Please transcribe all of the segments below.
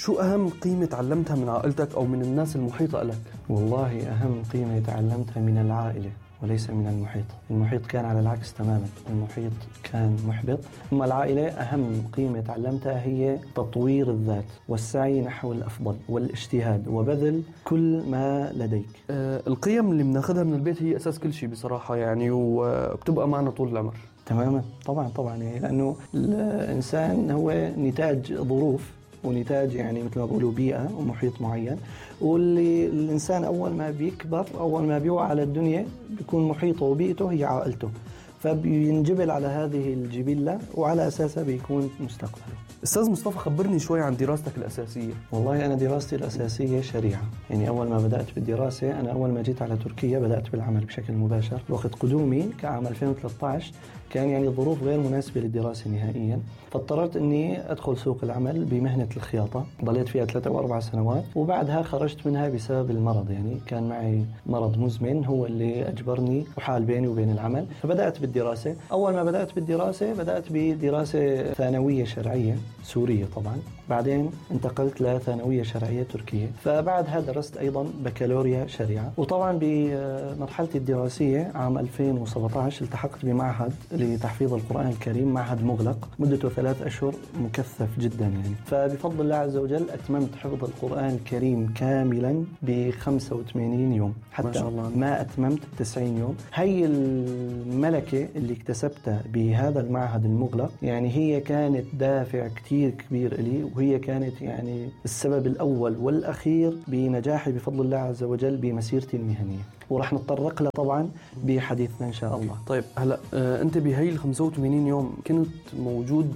شو أهم قيمة تعلمتها من عائلتك أو من الناس المحيطة لك؟ والله أهم قيمة تعلمتها من العائلة وليس من المحيط. المحيط كان على العكس تماما، المحيط كان محبط. أما العائلة أهم قيمة تعلمتها هي تطوير الذات والسعي نحو الأفضل والاجتهاد وبذل كل ما لديك. القيم اللي بناخدها من البيت هي أساس كل شيء بصراحة يعني، وبتبقى معنا طول العمر. تماما، طبعا يعني لأنه الإنسان هو نتاج ظروف ونتاج يعني مثل ما بقولوا بيئة ومحيط معين، واللي الإنسان أول ما بيكبر أول ما بيوعى على الدنيا بيكون محيطه وبيئته هي عائلته، فبينجبل على هذه الجبلة وعلى أساسها بيكون مستقبله. أستاذ مصطفى، خبرني شوي عن دراستك الأساسية. والله أنا دراستي الأساسية شريعة، يعني أول ما بدأت بالدراسة أنا أول ما جيت على تركيا بدأت بالعمل بشكل مباشر. وقت قدومي كعام 2013 كان يعني الظروف غير مناسبة للدراسة نهائيا، فاضطررت أني أدخل سوق العمل بمهنة الخياطة، ضليت فيها 3 أو 4 سنوات وبعدها خرجت منها بسبب المرض. يعني كان معي مرض مزمن هو اللي أجبرني وحال بيني وبين العمل، فبدأت بالدراسة. أول ما بدأت بالدراسة بدأت بدراسة ثانوية شرعية سورية طبعا، بعدين انتقلت لثانوية شرعية تركية، فبعدها درست أيضا بكالوريا شريعة. وطبعا بمرحلتي الدراسية عام 2017 التحقت بمعهد لتحفيظ القرآن الكريم، معهد مغلق مدته 3 أشهر، مكثف جدا يعني. فبفضل الله عز وجل أتممت حفظ القرآن الكريم كاملا ب85 يوم، حتى ما شاء الله ما أتممت 90 يوم. هي الملكة اللي اكتسبتها بهذا المعهد المغلق يعني هي كانت دافع كتير كبير لي، وهي كانت يعني السبب الأول والأخير بنجاحي بفضل الله عز وجل بمسيرتي المهنية، ورح نتطرق لها طبعا بحديثنا إن شاء الله. طيب هلأ أنت بهي ال 85 يوم كنت موجود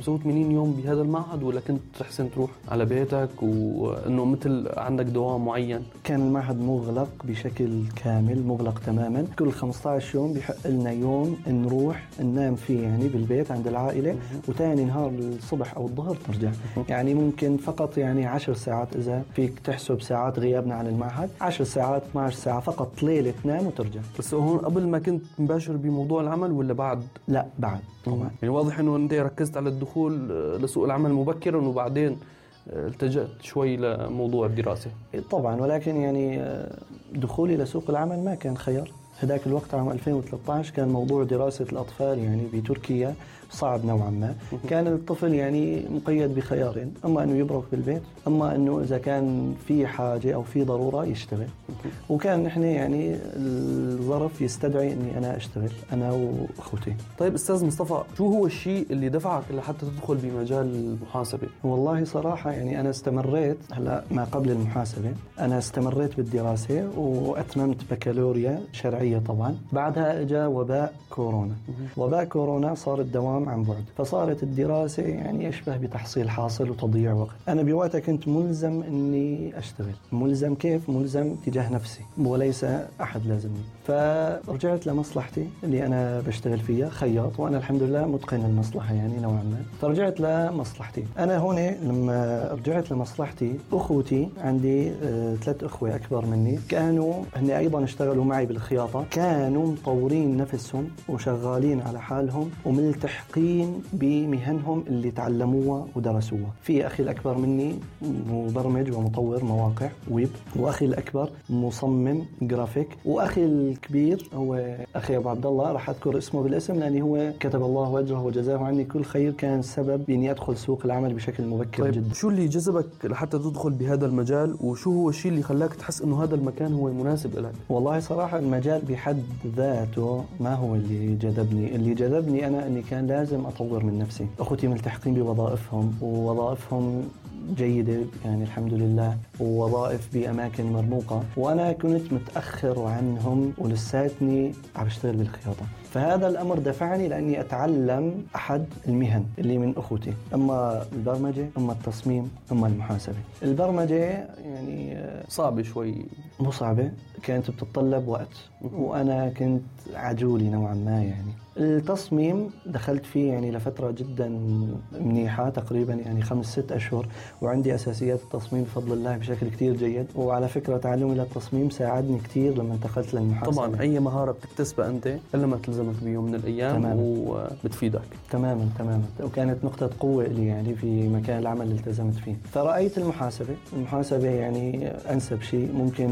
85 يوم بهذا المعهد، ولا كنت تحسن تروح على بيتك وأنه مثل عندك دوام معين؟ كان المعهد مغلق بشكل كامل، مغلق تماما. كل 15 يوم بيحق لنا يوم نروح ننام فيه يعني بالبيت عند العائلة، وتاني نهار الصبح أو الظهر ترجع. يعني ممكن فقط يعني 10 ساعات إذا فيك تحسب ساعات غيابنا عن المعهد، 10 ساعات 12 ساعة فقط ليلة تنام وترجع. بس هون قبل ما كنت مباشر بموضوع العمل ولا بعد؟ لا بعد طبعا. يعني واضح أنه أنت ركزت على الدخول لسوق العمل مبكرا وبعدين التجأت شوي لموضوع الدراسة. طبعا، ولكن يعني دخولي لسوق العمل ما كان خيار. هذاك الوقت عام 2013 كان موضوع دراسة الأطفال يعني بتركيا صعب نوعا ما. كان الطفل يعني مقيد بخيارين، أما أنه يبرك بالبيت، أما أنه إذا كان في حاجة أو في ضرورة يشتغل. وكان نحن يعني الظرف يستدعي أني أنا أشتغل أنا وأخوتي. طيب أستاذ مصطفى، شو هو الشيء اللي دفعك لحتى تدخل بمجال المحاسبة؟ والله صراحة يعني أنا استمريت هلا ما قبل المحاسبة، أنا استمريت بالدراسة وأتممت بكالوريا شرعية طبعا. بعدها جاء وباء كورونا. وباء كورونا صار الدوام عن بعد، فصارت الدراسة يعني يشبه بتحصيل حاصل وتضييع وقت. أنا بوقتها كنت ملزم أني أشتغل. ملزم كيف؟ ملزم تجاه نفسي وليس أحد لازمني. فرجعت لمصلحتي اللي أنا بشتغل فيها خياط، وأنا الحمد لله متقن المصلحة يعني نوعا ما. فرجعت لمصلحتي. أنا هون لما رجعت لمصلحتي أخوتي عندي 3 أخوة أكبر مني، كانوا هن أيضا اشتغلوا معي بالخياطة، كانوا مطورين نفسهم وشغالين على حالهم وملتحقين بمهنهم اللي تعلموها ودرسوها. في أخي الأكبر مني مبرمج ومطور مواقع ويب، وأخي الأكبر مصمم جرافيك، وأخي الكبير هو أخي أبو عبد الله، راح أذكر اسمه بالاسم لأنه هو كتب الله وجهه وجزاه عني كل خير، كان سبب بإني أدخل سوق العمل بشكل مبكر. طيب جدا. شو اللي جذبك لحتى تدخل بهذا المجال، وشو هو الشيء اللي خلاك تحس إنه هذا المكان هو مناسب لك؟ والله صراحة المجال بحد ذاته ما هو اللي جذبني. اللي جذبني أنا أني كان لازم أطور من نفسي. أخوتي ملتحقين بوظائفهم ووظائفهم جيدة يعني الحمد لله، ووظائف بأماكن مرموقة، وأنا كنت متأخر عنهم ولساتني عم بشتغل بالخياطة. فهذا الأمر دفعني لأني أتعلم أحد المهن اللي من أخوتي، أما البرمجة أما التصميم أما المحاسبة. البرمجة يعني صعبة شوي، مو صعبة، كانت بتتطلب وقت وأنا كنت عجولي نوعا ما. يعني التصميم دخلت فيه يعني لفترة جدا منيحة، تقريبا يعني 5-6 أشهر، وعندي أساسيات التصميم بفضل الله بشكل كتير جيد. وعلى فكرة تعلمي للتصميم ساعدني كتير لما انتقلت للمحاسبة. طبعا أي مهارة بتكتسبها أنت لما تلزم تلزمك بيوم من الأيام تمام. وبتفيدك. تماما وكانت نقطة قوة لي يعني في مكان العمل اللي التزمت فيه. فرأيت المحاسبة يعني أنسب شيء، ممكن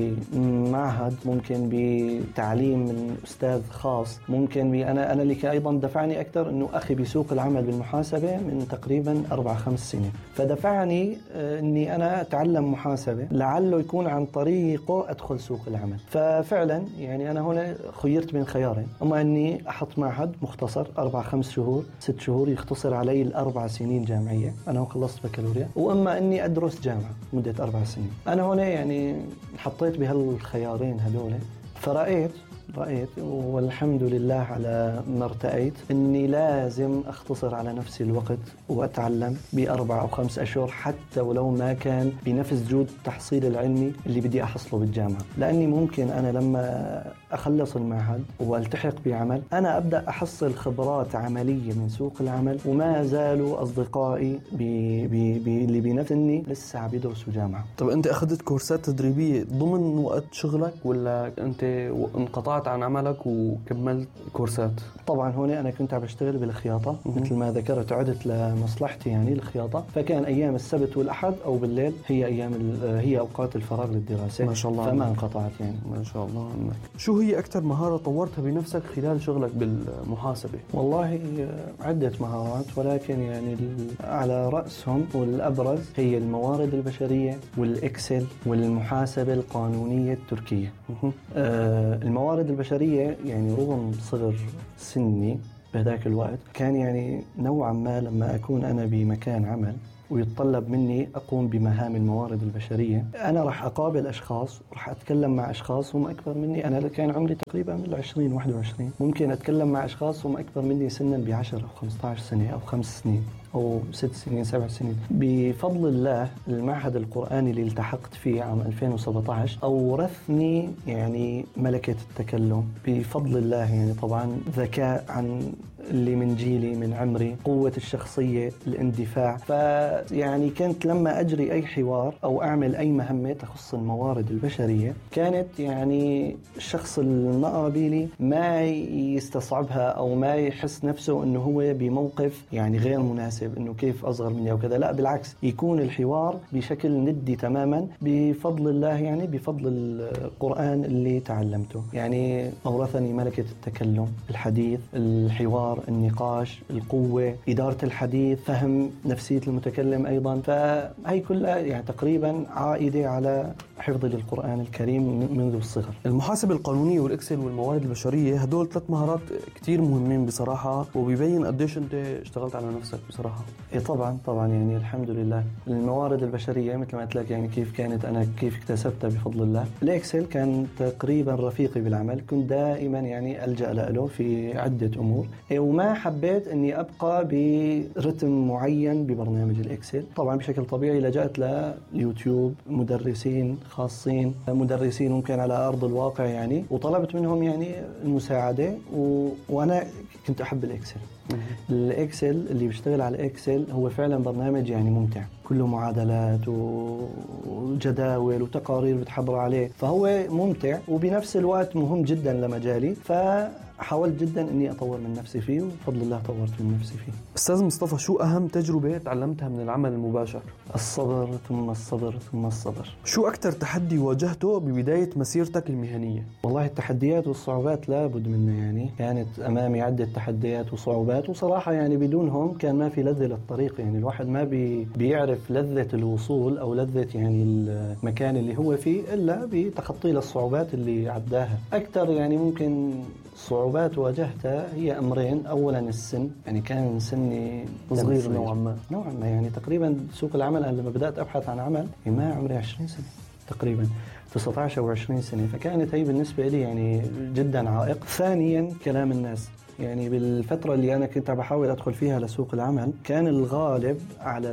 بمعهد، ممكن بتعليم من أستاذ خاص، ممكن أنا اللي أيضا دفعني أكثر إنه أخي بسوق العمل بالمحاسبة من تقريبا 4-5 سنين، فدفعني إني أنا أتعلم محاسبة لعله يكون عن طريقه أدخل سوق العمل. ففعلا يعني أنا هنا خيرت بين خيارين، أما أني أحط معهد مختصر 4-5 شهور 6 شهور يختصر علي 4 سنين جامعية، أنا خلصت بكالوريا، وأما أني أدرس جامعة مدة 4 سنين. أنا هنا يعني حطيت بهالخيارين هذول، فرأيت والحمد لله على ما ارتأيت إني لازم أختصر على نفسي الوقت وأتعلم ب4 أو 5 أشهر، حتى ولو ما كان بنفس جود التحصيل العلمي اللي بدي أحصله بالجامعة، لأني ممكن أنا لما أخلص المعهد والتحق بعمل أنا أبدأ أحصل خبرات عملية من سوق العمل، وما زالوا أصدقائي اللي بنفسني لسه عم يدرسوا جامعة. طب أنت أخذت كورسات تدريبية ضمن وقت شغلك ولا أنت انقطعت عن عملك وكملت كورسات؟ طبعا هون أنا كنت عم بشتغل بالخياطة مثل ما ذكرت، عدت لمصلحتي يعني الخياطة، فكان أيام السبت والأحد أو بالليل هي أوقات الفراغ للدراسة. ما شاء الله فما عنك. انقطعت يعني. ما شاء الله عنك. شو هي أكثر مهارة طورتها بنفسك خلال شغلك بالمحاسبة؟ والله عدة مهارات، ولكن يعني على رأسهم والأبرز هي الموارد البشرية والإكسل والمحاسبة القانونية التركية. الموارد البشرية يعني رغم صغر سني بهذاك الوقت كان يعني نوعا ما لما أكون أنا بمكان عمل ويتطلب مني أقوم بمهام الموارد البشرية، أنا راح أقابل أشخاص، راح أتكلم مع أشخاص هم أكبر مني. أنا كان عمري تقريبا من 20-21، ممكن أتكلم مع أشخاص هم أكبر مني سنا ب10 أو 15 سنة أو 5 سنين أو 6 سنين 7 سنين. بفضل الله المعهد القرآني اللي التحقت فيه عام 2017 أورثني يعني ملكة التكلم بفضل الله، يعني طبعا ذكاء عن اللي من جيلي من عمري، قوة الشخصية، الاندفاع. فيعني كنت لما أجري أي حوار أو أعمل أي مهمة تخص الموارد البشرية كانت يعني الشخص المقابلي ما يستصعبها أو ما يحس نفسه أنه هو بموقف يعني غير مناسب، أنه كيف أصغر مني أو كذا، لا بالعكس، يكون الحوار بشكل ندي تماما بفضل الله، يعني بفضل القرآن اللي تعلمته. يعني أورثني ملكة التكلم، الحديث، الحوار، النقاش، القوة، إدارة الحديث، فهم نفسية المتكلم أيضا. فهي كلها يعني تقريبا عائدة على حفظ للقرآن الكريم منذ الصغر. المحاسبة القانونية والإكسل والموارد البشرية هدول 3 مهارات كتير مهمين بصراحة، وبيبين قديش أنت اشتغلت على نفسك بصراحة. إيه طبعا يعني الحمد لله. الموارد البشرية مثل ما قلت لك يعني كيف اكتسبتها بفضل الله. الإكسل كان تقريبا رفيقي بالعمل، كنت دائما يعني ألجأ له في عدة أمور، وما حبيت أني أبقى برتم معين ببرنامج الإكسل. طبعا بشكل طبيعي لجأت ليوتيوب، مدرسين خاصين، مدرسين ممكن على أرض الواقع يعني، وطلبت منهم يعني المساعدة. وأنا كنت أحب الإكسل. الإكسل اللي بيشتغل على الإكسل هو فعلا برنامج يعني ممتع، كله معادلات وجداول وتقارير بتحضر عليه، فهو ممتع وبنفس الوقت مهم جدا لمجالي. فحاولت جدا أني أطور من نفسي فيه، وبفضل الله طورت من نفسي فيه. أستاذ مصطفى، شو أهم تجربة تعلمتها من العمل المباشر؟ الصبر ثم الصبر ثم الصبر. شو أكتر تحدي واجهته ببداية مسيرتك المهنية؟ والله التحديات والصعوبات لابد منها، يعني كانت أمامي عدة تحديات وصعوبات، وصراحة يعني بدونهم كان ما في لذة للطريق. يعني الواحد ما بيعرف لذة الوصول أو لذة يعني المكان اللي هو فيه إلا بتخطي للصعوبات اللي عداها. أكتر يعني ممكن صعوبات واجهتها هي أمرين. أولا السن، يعني كان سني صغير نوعا ما يعني تقريبا سوق العمل أنا لما بدأت أبحث عن عمل ما عمري 20 سنة تقريبا، 19 أو 20 سنة، فكانت هي بالنسبة لي يعني جدا عائق. ثانيا كلام الناس، يعني بالفترة اللي أنا كنت بحاول أدخل فيها لسوق العمل كان الغالب على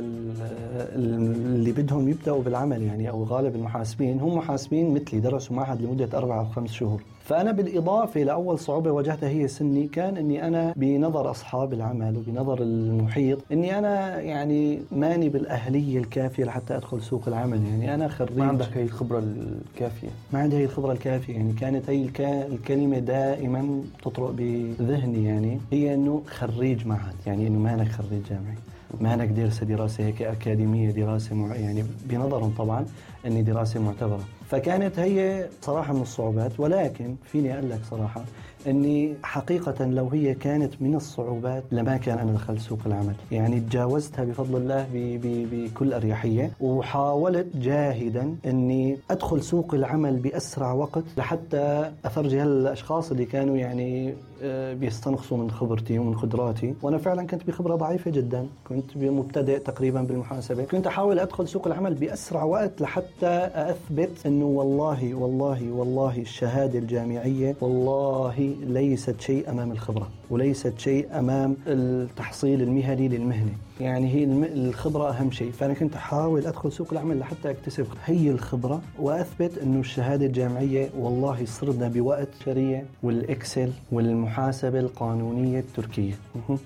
اللي بدهم يبدأوا بالعمل يعني، أو غالب المحاسبين هم محاسبين مثلي درسوا معهد لمدة 4 أو 5 شهور، فأنا بالإضافة لأول صعوبة واجهتها هي سني، كان أني أنا بنظر أصحاب العمل وبنظر المحيط أني أنا يعني ماني بالأهلية الكافية لحتى أدخل سوق العمل. يعني أنا خريج، ما عندك هي الخبرة الكافية. ما عندي هي الخبرة الكافية. يعني كانت هي الكلمة دائما تطرق بذهني، يعني هي أنه خريج معهد، يعني أنه ما أنا خريج جامعي، ما أنا درس دراسة هيك أكاديمية، دراسة يعني بنظرهم طبعا أني دراسة معتبرة. فكانت هي صراحة من الصعوبات. ولكن فيني أقول لك صراحة أني حقيقة لو هي كانت من الصعوبات لما كان أنا دخلت سوق العمل. يعني تجاوزتها بفضل الله بكل أريحية، وحاولت جاهدا أني أدخل سوق العمل بأسرع وقت لحتى أفرجي هالأشخاص اللي كانوا يعني بيستنقصوا من خبرتي ومن قدراتي. وأنا فعلا كنت بخبرة ضعيفة جدا، كنت مبتدئ تقريبا بالمحاسبة. كنت أحاول أدخل سوق العمل بأسرع وقت لحتى أثبت أنه والله والله والله الشهادة الجامعية والله ليست شيء أمام الخبرة، وليست شيء أمام التحصيل المهني للمهنة. يعني هي الخبرة أهم شيء. فأنا كنت أحاول أدخل سوق العمل لحتى أكتسب هي الخبرة وأثبت أنه الشهادة الجامعية والله صرنا بوقت شرية والإكسل والمحاسبة القانونية التركية.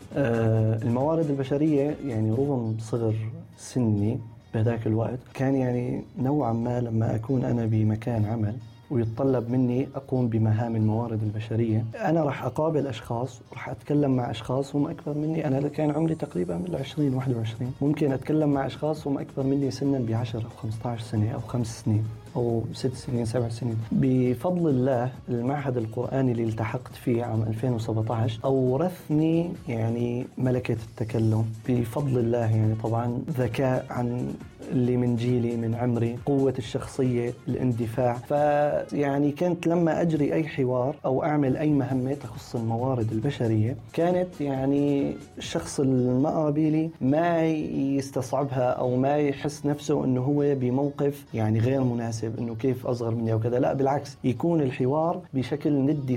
الموارد البشرية يعني رغم صغر سني بهذاك الوقت كان يعني نوعا ما لما أكون أنا بمكان عمل ويتطلب مني أقوم بمهام الموارد البشرية، أنا راح أقابل أشخاص، راح أتكلم مع أشخاص هم أكبر مني. أنا كان عمري تقريبا من 20 21. ممكن أتكلم مع أشخاص هم أكبر مني سنا ب10 أو 15 سنة أو 5 سنين أو 6 سنين 7 سنين. بفضل الله المعهد القرآني اللي التحقت فيه عام 2017 أورثني يعني ملكة التكلم بفضل الله. يعني طبعا ذكاء عن اللي من جيلي من عمري، قوة الشخصية، الاندفاع. فيعني كنت لما أجري أي حوار أو أعمل أي مهمة تخص الموارد البشرية كانت يعني الشخص المقابلي ما يستصعبها أو ما يحس نفسه أنه هو بموقف يعني غير مناسب، أنه كيف أصغر مني أو كذا. لا بالعكس، يكون الحوار بشكل ندي